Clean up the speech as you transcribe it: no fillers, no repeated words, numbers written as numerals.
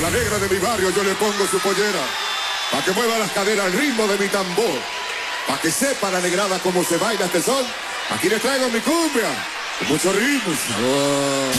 A la negra de mi barrio yo le pongo su pollera, para que mueva las caderas al ritmo de mi tambor, para que sepa la negrada cómo se baila este son. Aquí les traigo mi cumbia, con mucho ritmo y sabor.